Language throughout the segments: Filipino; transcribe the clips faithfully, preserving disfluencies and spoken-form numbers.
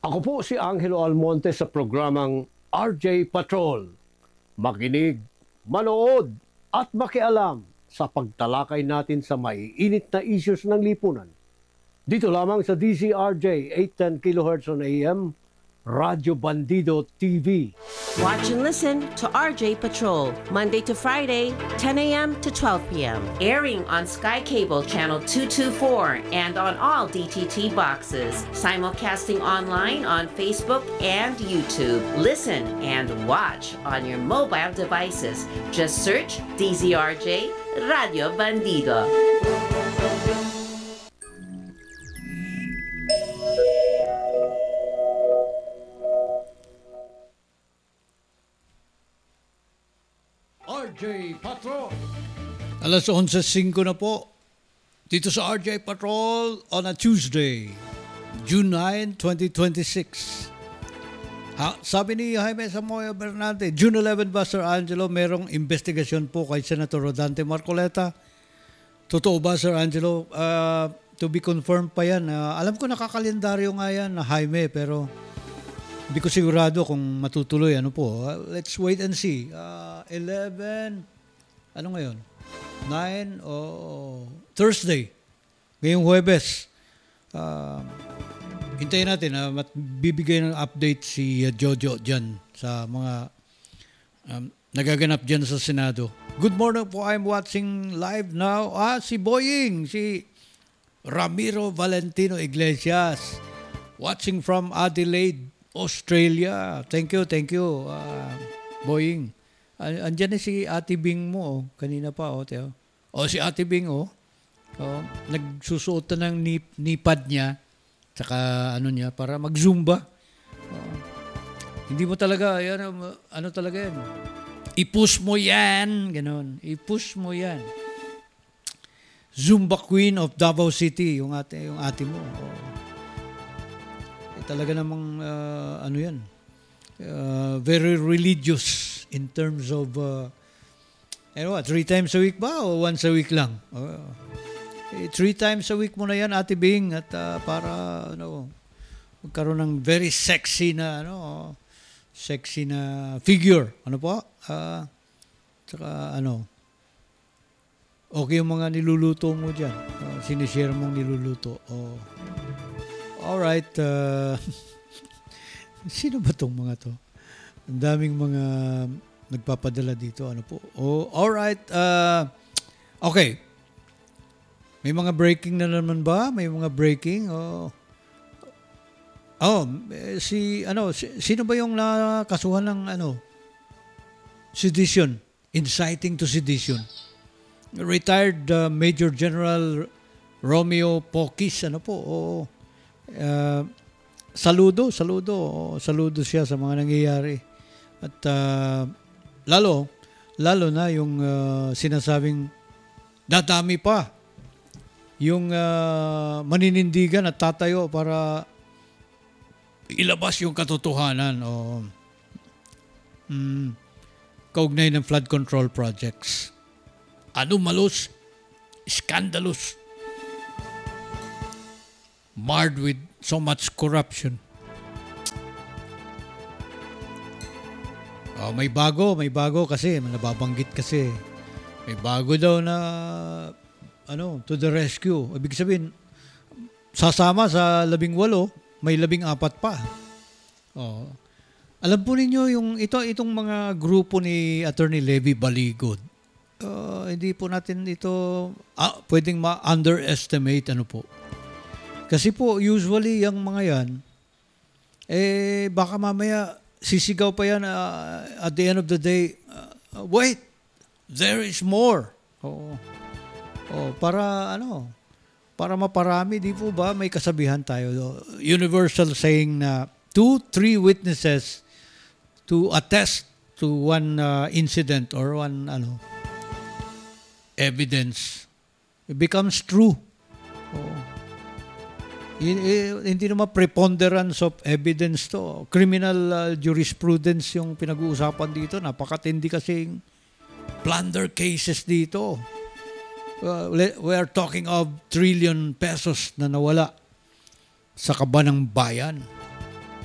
Ako po si Angelo Almonte sa programang R J Patrol. Makinig, manood at makialam sa pagtalakay natin sa maiinit na issues ng lipunan. Dito lamang sa D Z R J eight ten kilohertz on A M, Radyo Bandido T V. Watch and listen to R J Patrol, Monday to Friday, ten a.m. to twelve p.m. Airing on Sky Cable Channel two twenty-four and on all D T T boxes. Simulcasting online on Facebook and YouTube. Listen and watch on your mobile devices. Just search D Z R J Radio Bandido. R J Patrol. Alas eleven five na po. Dito sa R J Patrol on a Tuesday, June ninth, twenty twenty-six. Ha, sabi ni Jaime Samoa Bernante, June eleventh ba, Sir Angelo, merong investigasyon po kay Senator Rodante Marcoleta? Totoo ba, Sir Angelo? Uh, to be confirmed pa yan. Uh, alam ko nakakalendaryo nga yan na Jaime, pero hindi ko sigurado kung matutuloy. Ano po? Uh, let's wait and see. Uh, eleven, ano ngayon? nine, o oh, Thursday. Ngayong Huwebes. Uh, hintayin natin. Uh, bibigay ng update si uh, Jojo dyan sa mga um, nagaganap dyan sa Senado. Good morning po. I'm watching live now. Ah, si Boying. Si Ramiro Valentino Iglesias. Watching from Adelaide, Australia. Thank you, thank you, uh, Boying. Uh, andyan na si Ate Bing mo, oh. Kanina pa, oh, Teo. O, si Ate Bing, oh. Oh, nagsusuot na ng nip, nipad niya, saka ano niya, para mag-zumba. Oh. Hindi mo talaga, yan, ano talaga yan? I-push mo yan, ganon. I-push mo yan. Zumba Queen of Davao City, yung ate, yung ate mo. Oh. Talaga namang uh, ano yan, uh, very religious in terms of uh, ano, three times a week ba o once a week lang? Uh, eh, three times a week mo na yan, Ate Bing, at uh, para ano, magkaroon ng very sexy na ano, sexy na figure. Ano po? Uh, tsaka ano, okay yung mga niluluto mo dyan. Uh, sinishare mong niluluto. Oh. Alright, uh, sino ba tong mga to? Ang daming mga nagpapadala dito. Ano po? Oh, alright, uh, okay. May mga breaking na naman ba? May mga breaking? Oh, oh si, ano, si, sino ba yung nakasuhan ng, ano, sedition? Inciting to sedition. Retired uh, Major General Romeo Pokis, ano po? Oh, Uh, saludo, saludo, oh, saludo siya sa mga nangyayari. At uh, lalo, lalo na yung uh, sinasabing dadami pa yung uh, maninindigan at tatayo para ilabas yung katotohanan o mm, kaugnay ng flood control projects. Anomalous, scandalous, marred with so much corruption. Oh, may bago, may bago kasi, nababanggit kasi. May bago daw na, ano, to the rescue. Ibig sabihin, sasama sa labing walo, may labing apat pa. Oh. Alam po ninyo, yung, ito, itong mga grupo ni Attorney Levy Baligod, uh, hindi po natin ito, ah, pwedeng ma-underestimate, ano po. Kasi po, usually, yung mga yan, eh, baka mamaya, sisigaw pa yan uh, at the end of the day, uh, wait, there is more. Oo. Oh, para, ano, para maparami, di po ba, may kasabihan tayo. Universal saying na, two, three witnesses to attest to one uh, incident or one, ano, evidence. It becomes true. Oo. Hindi naman preponderance of evidence to. Criminal uh, jurisprudence yung pinag-uusapan dito. Napakatindi kasing plunder cases dito. Uh, we are talking of trillion pesos na nawala sa kaba ng bayan.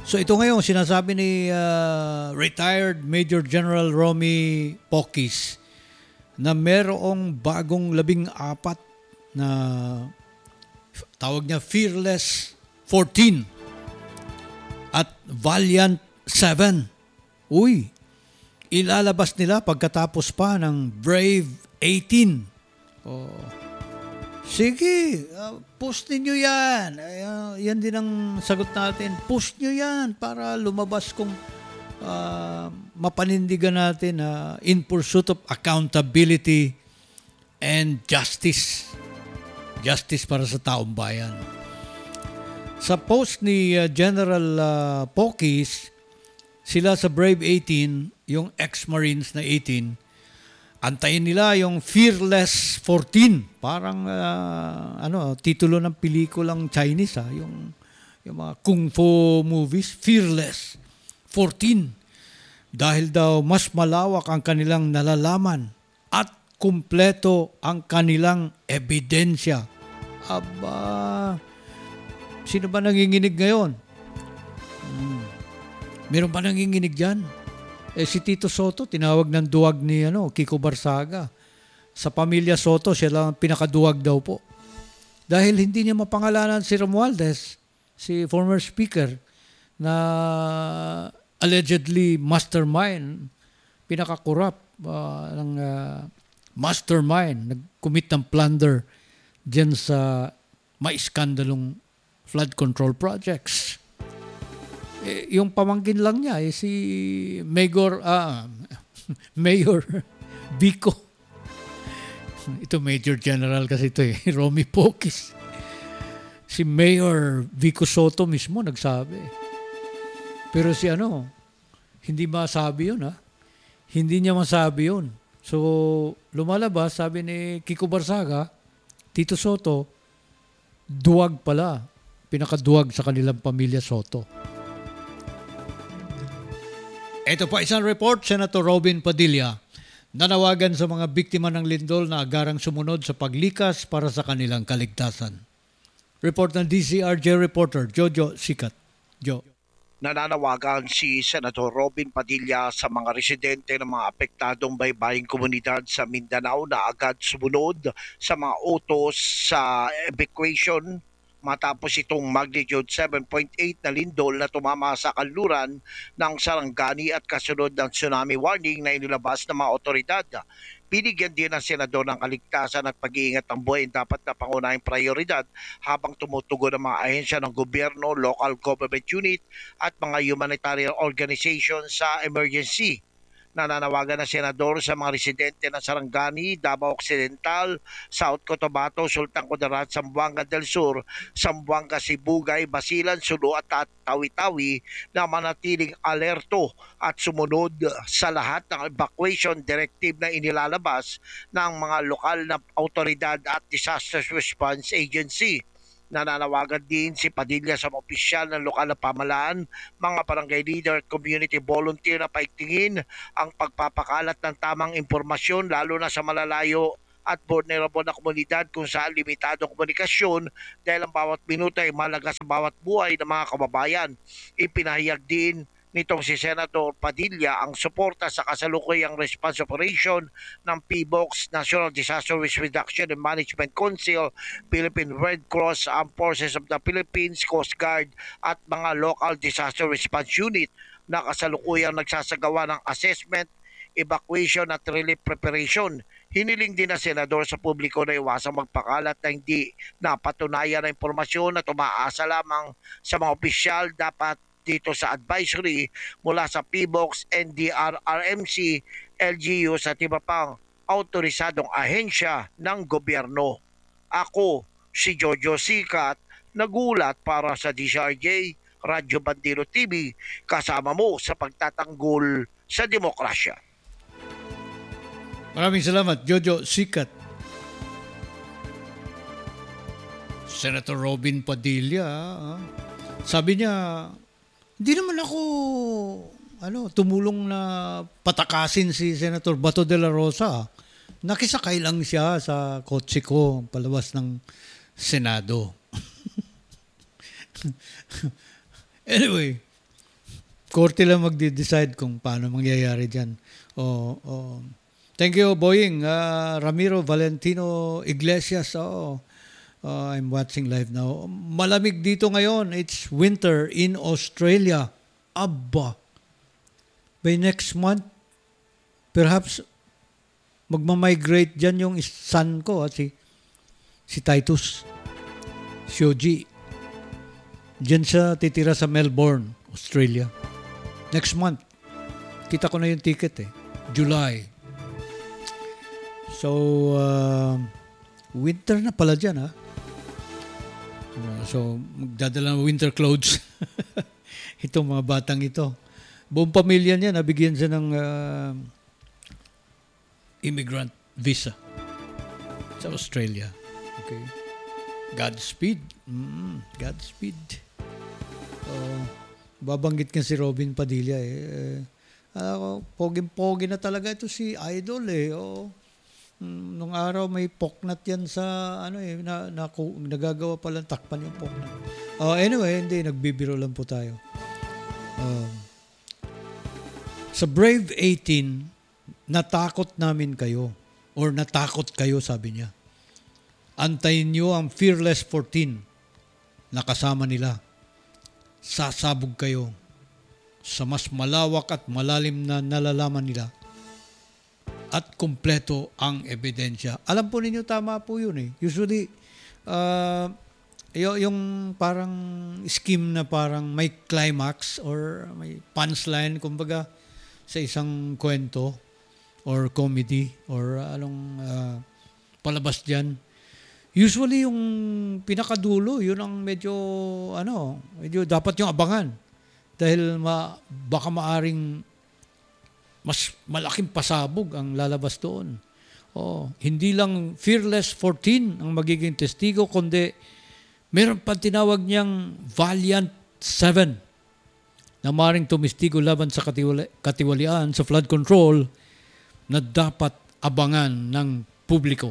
So ito ngayon, sinasabi ni uh, retired Major General Romy Pokis na merong bagong labing apat na tawag niya Fearless fourteen at Valiant seven. Uy, ilalabas nila pagkatapos pa ng Brave eighteen. Oh. Sige, uh, post ninyo yan. Uh, yan din ang sagot natin. Post nyo yan para lumabas kung uh, mapanindigan natin uh, in pursuit of accountability and justice. Justice para sa taong bayan. Sa post ni uh, General uh, Pokis, sila sa Brave eighteen, yung ex-Marines na eighteen, antayin nila yung Fearless fourteen. Parang uh, ano, titulo ng pelikulang Chinese, ha? Yung, yung mga kung fu movies, Fearless fourteen. Dahil daw mas malawak ang kanilang nalalaman at kumpleto ang kanilang ebidensya. Aba, sino ba nanginginig ngayon? Hmm. Meron ba nanginginig dyan? Eh, si Tito Soto, tinawag ng duwag ni ano, Kiko Barsaga. Sa pamilya Soto, siya lang pinakaduwag daw po. Dahil hindi niya mapangalanan si Romualdez, si former speaker, na allegedly mastermind, pinakakurap uh, ng uh, mastermind, nag-commit ng plunder dyan sa maiskandalong flood control projects. Eh, yung pamangkin lang niya eh, si Mayor ah, Mayor Vico. Ito Major General kasi ito eh, Romy Pokis. Si Mayor Vico Soto mismo nagsabi. Pero si ano, hindi masabi yun ha. Hindi niya masabi yun. So, lumalabas, sabi ni Kiko Barsaga, Tito Soto, duwag pala. Pinakaduwag sa kanilang pamilya Soto. Ito pa isang report, Senator Robin Padilla, nanawagan sa mga biktima ng lindol na agarang sumunod sa paglikas para sa kanilang kaligtasan. Report ng D C R J reporter Jojo Sikat. Jo. Nananawagan si Senator Robin Padilla sa mga residente ng mga apektadong baybaying komunidad sa Mindanao na agad sumunod sa mga utos sa evacuation matapos itong magnitude seven point eight na lindol na tumama sa kanluran ng Sarangani at kasunod ng tsunami warning na inilabas ng mga otoridad. Binigyan din ng senador ng kaligtasan at pag-iingat ng buhay dapat na pangunahing prioridad habang tumutugon ang mga ahensya ng gobyerno, local government unit at mga humanitarian organization sa emergency. Nananawagan ng senador sa mga residente ng Sarangani, Davao Occidental, South Cotabato, Sultan Kudarat, Zamboanga del Sur, Zamboanga, Sibugay, Basilan, Sulu at Tawi-Tawi na manatiling alerto at sumunod sa lahat ng evacuation directive na inilalabas ng mga lokal na autoridad at disaster response agency. Nananawagan din si Padilla sa mga opisyal ng lokal na pamahalaan, mga barangay leader at community volunteer na paigtingin ang pagpapakalat ng tamang impormasyon lalo na sa malalayo at vulnerable na komunidad kung saan limitadong komunikasyon dahil ang bawat minuto ay mahalaga sa bawat buhay ng mga kababayan. Ipinahayag din nitong si Senator Padilla ang suporta sa kasalukuyang response operation ng P B O X, National Disaster Risk Reduction and Management Council, Philippine Red Cross, Armed Forces of the Philippines, Coast Guard at mga local disaster response unit na kasalukuyang nagsasagawa ng assessment, evacuation at relief preparation. Hiniling din ng senador sa publiko na iwasang magpakalat na hindi napatunayan na impormasyon at umaasa lamang sa mga opisyal dapat dito sa advisory mula sa P B O X, N D R R M C, L G U sa iba pang autorisadong ahensya ng gobyerno. Ako, si Jojo Sikat, nagulat para sa D C R J, Radyo Bandero T V, kasama mo sa pagtatanggol sa demokrasya. Maraming salamat, Jojo Sikat. Senator Robin Padilla, ah. Sabi niya, hindi naman ako ano, tumulong na patakasin si Senator Bato de la Rosa. Nakisakay lang siya sa kotse ko palabas ng Senado. Anyway, Korte lang magde-decide kung paano mangyayari dyan. Oh, oh. Thank you, Boying. Uh, Ramiro Valentino Iglesias. Oh, uh, I'm watching live now. Malamig dito ngayon. It's winter in Australia. Abba. By next month, perhaps magmamigrate dyan yung son ko, at si, si Titus. Shoji. Diyan siya titira sa Melbourne, Australia. Next month. Kita ko na yung ticket eh. July. So, uh, winter na pala dyan ha. Uh, so, magdadala ng winter clothes. Itong mga batang ito. Buong pamilya niya, nabigyan siya ng uh, immigrant visa sa Australia. Okay. Godspeed. Mm, Godspeed. Uh, babanggit ka si Robin Padilla eh. Uh, poging-pogi na talaga ito si Idol eh. Oh. Mm, nung araw may poknat yan sa ano eh, na, na, nagagawa palang takpan yung poknat. Uh, anyway, hindi, nagbibiro lang po tayo. Uh, sa Brave eighteen, natakot namin kayo or natakot kayo, sabi niya. Antayin niyo ang Fearless fourteen na kasama nila. Sasabog kayo sa mas malawak at malalim na nalalaman nila at kumpleto ang ebidensya. Alam po ninyo, tama po yun eh. Usually, uh, y- yung parang scheme na parang may climax or may punchline, kumbaga, sa isang kwento or comedy or anong uh, palabas dyan. Usually yung pinakadulo, yun ang medyo, ano, medyo dapat yung abangan. Dahil ma, baka maaring mas malaking pasabog ang lalabas doon. Oh, hindi lang Fearless fourteen ang magiging testigo, kundi meron pa tinawag niyang Valiant seven na maaaring tumistigo laban sa katiwali, katiwalian sa flood control na dapat abangan ng publiko.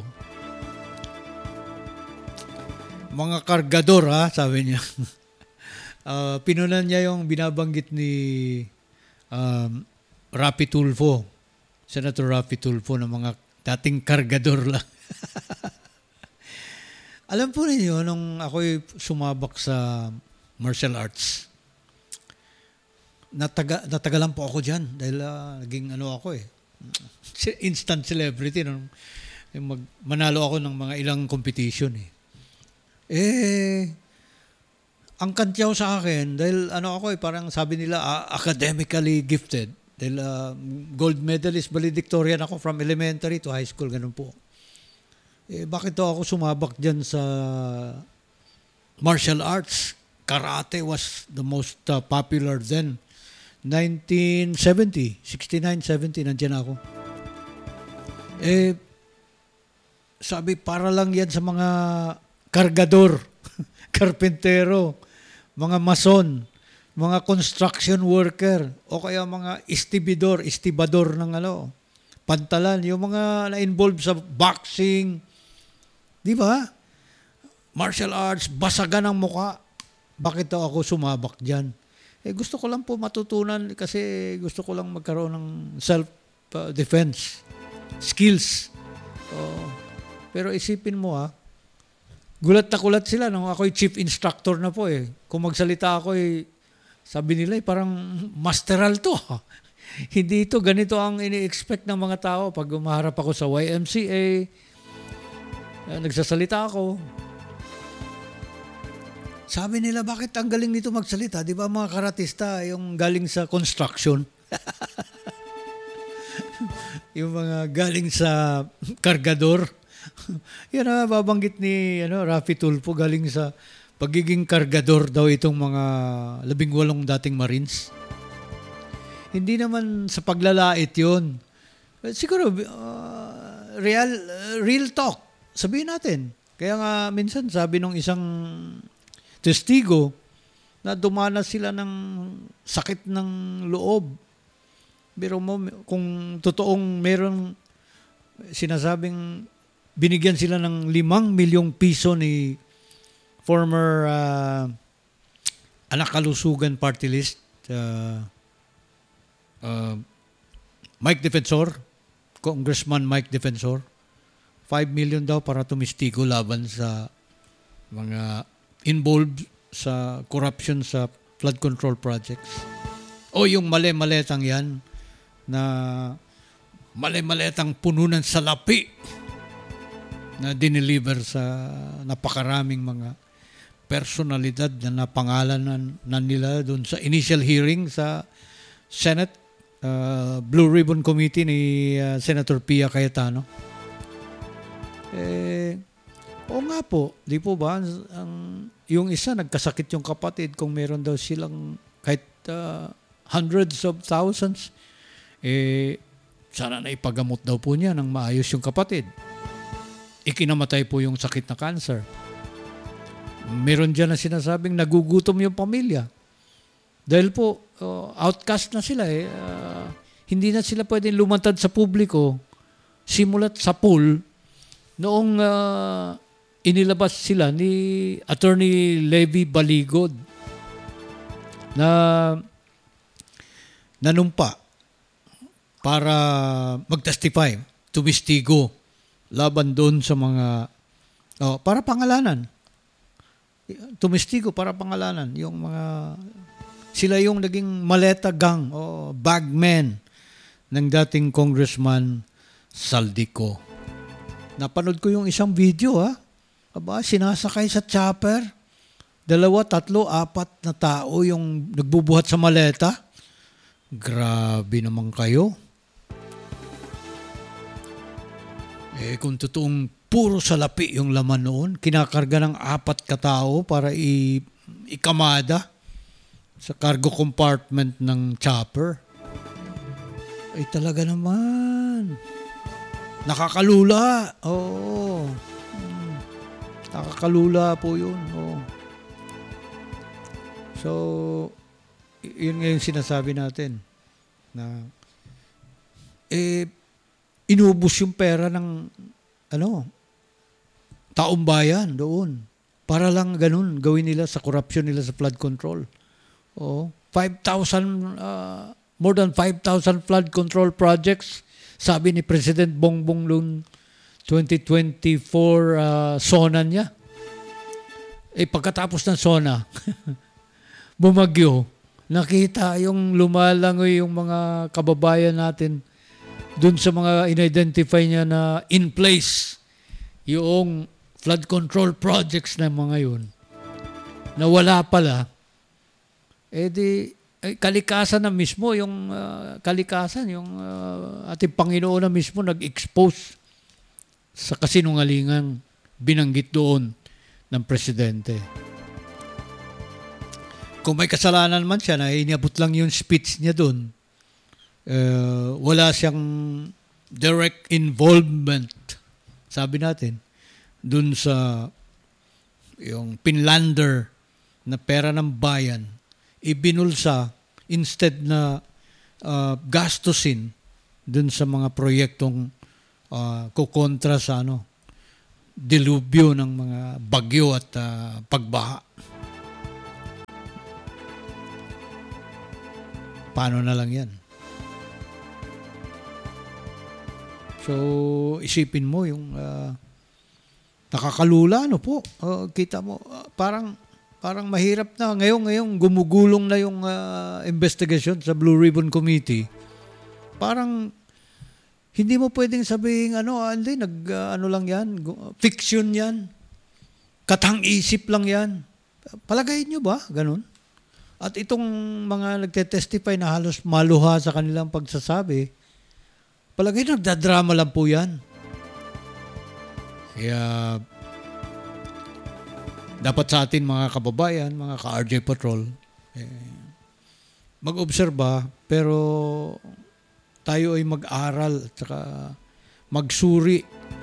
Mga kargador, ha, sabi niya. uh, pinunan niya yung binabanggit ni um, Rapi Tulfo, Senator Rapi Tulfo, na mga dating kargador lang. Alam po ninyo, nung ako'y sumabak sa martial arts, nataga, natagalan po ako dyan dahil uh, naging ano ako eh, instant celebrity. Nung, mag, manalo ako ng mga ilang competition eh. Eh, ang kantyaw sa akin, dahil ano ako eh, parang sabi nila, uh, academically gifted. Dahil uh, gold medalist valedictorian ako from elementary to high school, ganun po. Eh, bakit daw ako sumabak dyan sa martial arts? Karate was the most uh, popular then. nineteen seventy, sixty-nine, seventy, nandiyan ako. Eh, sabi, para lang yan sa mga kargador, karpentero, mga mason, mga construction worker, o kaya mga istibidor, istibador ng ano, pantalan, yung mga na-involve sa boxing, di ba? Martial arts, basagan ang muka. Bakit daw ako sumabak dyan? Eh, gusto ko lang po matutunan kasi gusto ko lang magkaroon ng self-defense skills. Oh. Pero isipin mo ha, gulat na kulat sila nung ako'y chief instructor na po eh. Kung magsalita ako eh, sabi nila eh, parang masteral to. Hindi ito, ganito ang ini-expect ng mga tao pag umaharap ako sa Y M C A, eh, nagsasalita ako. Sabi nila, bakit ang galing nito magsalita? Di ba mga karatista, yung galing sa construction? Yung mga galing sa kargador. Yan na babanggit ni ano, Rafi Tulfo, galing sa pagiging kargador daw itong mga labing walong dating Marines. Hindi naman sa paglalait yun. Siguro, uh, real, uh, real talk. Sabihin natin. Kaya nga minsan sabi nung isang testigo na dumanas sila ng sakit ng loob. Pero mo, kung totoong meron sinasabing binigyan sila ng limang milyong piso ni former uh, anak kalusugan party list, uh, uh, Mike Defensor, Congressman Mike Defensor, five million daw para tumistigo laban sa mga involved sa corruption sa flood control projects. O yung mali-maletang yan na mali-maletang puno ng salapi na dineliver sa napakaraming mga personalidad na napangalanan na nila doon sa initial hearing sa Senate uh, Blue Ribbon Committee ni uh, Senator Pia Cayetano. Eh, o nga po, di po ba, ang, yung isa nagkasakit yung kapatid kung meron daw silang kahit uh, hundreds of thousands, eh, sana na ipagamot daw po niya ng maayos yung kapatid. Ikinamatay po yung sakit na cancer. Meron dyan na sinasabing nagugutom yung pamilya. Dahil po, uh, outcast na sila eh. Uh, hindi na sila pwedeng lumantad sa publiko simulat sa pool noong uh, inilabas sila ni Attorney Levy Baligod na nanumpa para mag-testify, tumistigo laban doon sa mga oh, para pangalanan. Tumistigo para pangalanan yung mga sila yung naging maleta gang o bagmen ng dating Congressman Saldico. Napanood ko yung isang video ha. Aba, sinasakay sa chopper. Dalawa, tatlo, apat na tao yung nagbubuhat sa maleta. Grabe naman kayo. Eh kung totoong puro salapi yung laman noon, kinakarga ng apat katao para i- ikamada sa cargo compartment ng chopper. Ay talaga naman. Nakakalula. Oo. Hmm. Nakakalula po yun. Oo. So, y- yun nga yung sinasabi natin na eh, inubos yung pera ng ano, taong bayan doon. Para lang ganun gawin nila sa corruption nila sa flood control. Oh, five thousand uh, more than five thousand flood control projects sabi ni President Bongbong Lun twenty twenty-four uh, SONA niya. Eh pagkatapos ng SONA bumagyo, nakita yung lumalangoy yung mga kababayan natin dun sa mga in-identify niya na in place yung flood control projects na mga yun na wala pala. Eh di, eh, kalikasan na mismo, yung uh, kalikasan, yung uh, ating Panginoon na mismo nag-expose sa kasinungalingang binanggit doon ng Presidente. Kung may kasalanan man siya na iniabot lang yung speech niya doon, uh, wala siyang direct involvement, sabi natin, doon sa yung pinlander na pera ng bayan, ibinulsa instead na uh, gastusin dun sa mga proyektong uh, kukontra sa ano, dilubyo ng mga bagyo at uh, pagbaha. Paano na lang yan? So, isipin mo yung uh, nakakalula, ano po? Uh, kita mo, uh, parang Parang mahirap na. Ngayon, ngayon gumugulong na yung uh, investigation sa Blue Ribbon Committee. Parang hindi mo pwedeng sabihin, ano, ah, hindi, nag, uh, ano lang yan, fiction yan. Katang-isip lang yan. Palagayin nyo ba? Ganun. At itong mga nagte-testify na halos maluha sa kanilang pagsasabi, palagay nagdadrama lang po yan. Kaya dapat sa atin mga kababayan, mga ka-R J Patrol, eh, mag-obserba pero tayo ay mag-aral at saka magsuri.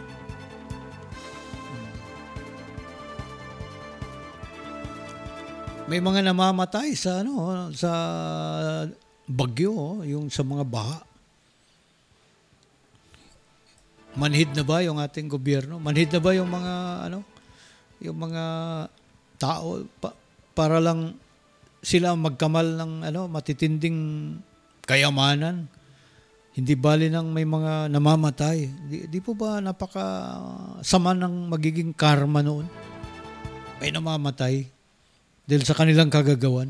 May mga namamatay sa ano sa bagyo, yung sa mga baha. Manhid na ba yung ating gobyerno? Manhid na ba yung mga ano yung mga tao pa, para lang sila magkamal ng ano matitinding kayamanan. Hindi bali ng may mga namamatay. Di, di po ba napaka sama ng magiging karma noon? May namamatay dahil sa kanilang kagagawan.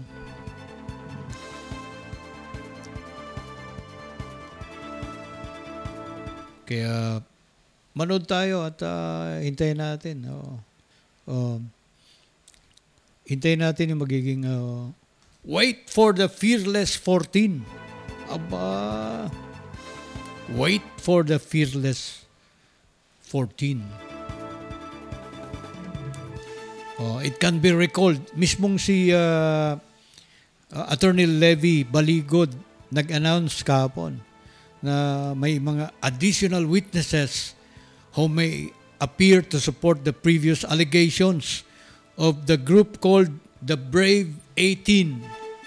Kaya manood tayo at uh, hintayin natin. Oh. Oh. Hintayin natin yung magiging uh, Wait for the Fearless fourteen. Aba, Wait for the Fearless fourteen. Oh, it can be recalled. Mismong si uh, uh, Attorney Levy Baligod nag-announce kahapon na may mga additional witnesses who may appear to support the previous allegations of the group called the Brave eighteen.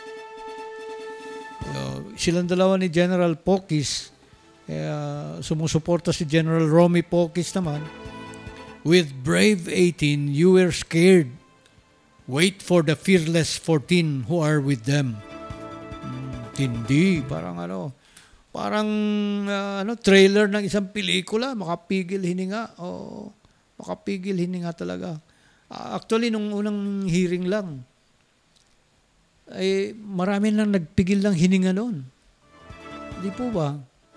Uh, silang dalawa ni General Pokis, uh, sumusuporta si General Romy Pokis naman. With Brave eighteen, you were scared. Wait for the Fearless fourteen who are with them. Hmm, hindi, parang ano, parang uh, ano, trailer ng isang pelikula, makapigil hininga. O makapigil hininga talaga. Uh, actually, nung unang hearing lang, ay marami nang nagpigil ng hininga noon. Di po ba?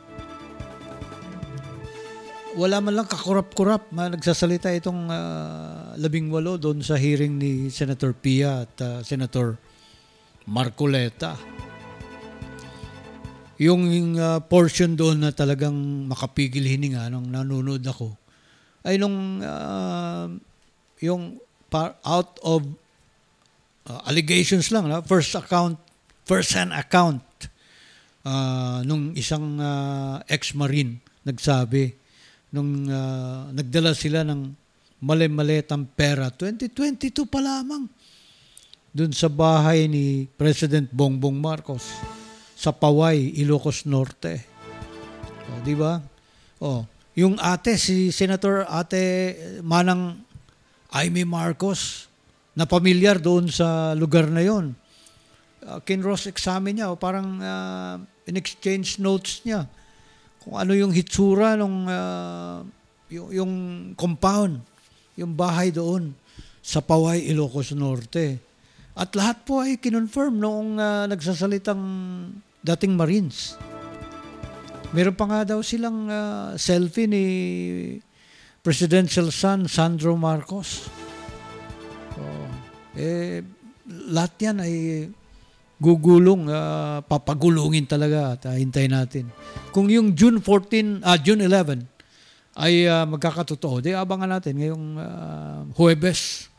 Wala man lang kakurap-kurap na nagsasalita itong uh, labing walo doon sa hearing ni Senator Pia at uh, Senator Marcoleta. Yung uh, portion doon na talagang makapigil hininga nung nanonood ako ay nung uh, yung par- out of uh, allegations lang, na first account, first-hand account uh, nung isang uh, ex-marine nagsabi nung uh, nagdala sila ng mali-malitang pera, twenty twenty-two pa lamang, dun sa bahay ni President Bongbong Marcos sa Paway, Ilocos Norte. O, di ba? O, yung ate, si Senator Ate Manang Amy Marcos, na pamilyar doon sa lugar na yon. Uh, kinross examine niya, o parang uh, in-exchange notes niya kung ano yung hitsura ng uh, yung, yung compound, yung bahay doon sa Paway, Ilocos Norte. At lahat po ay kinonfirm noong uh, nagsasalitang dating Marines. Meron pa nga daw silang uh, selfie ni presidential son Sandro Marcos. So, eh, lahat yan ay gugulong, uh, papagulungin talaga at uh, hintayin natin. Kung yung June fourteenth, ah, June eleventh ay uh, magkakatotoo, di abangan natin ngayong uh, Huwebes.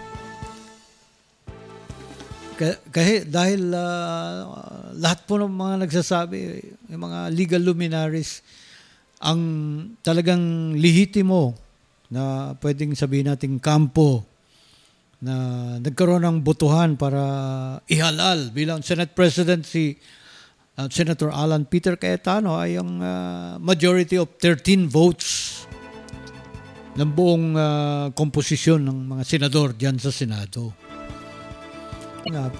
Kasi dahil uh, lahat po ng mga nagsasabi, yung mga legal luminaries, ang talagang lehitimo na pwedeng sabihin natin kampo na nagkaroon ng botohan para ihalal bilang Senate President si uh, Senator Alan Peter Cayetano ay ang uh, majority of thirteen votes ng buong uh, komposisyon ng mga senador diyan sa Senado. Nga po.